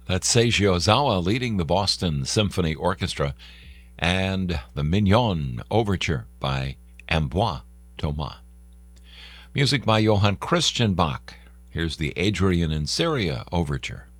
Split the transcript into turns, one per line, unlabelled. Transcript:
That's Seiji Ozawa leading the Boston Symphony Orchestra and the Mignon Overture by Ambroise Thomas. Music by Johann Christian Bach. Here's the Adrian in Syria Overture.